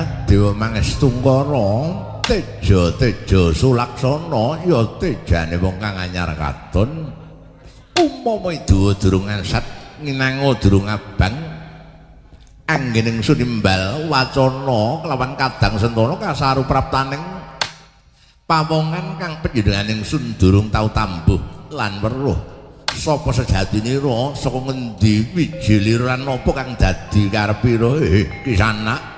Dewa Mangestungkara teja Sulaksana ya tejane wong kang anyar katon upama Dawa durung ansat nginango durung abang anggening sunimbal wacana kelawan kadang sentana kasarupraptaning pawongan kang panjenenganing sun durung tau tambuh lan weruh sapa sejatinira saka ngendi wiji liran apa kang dadi karepira Kisanak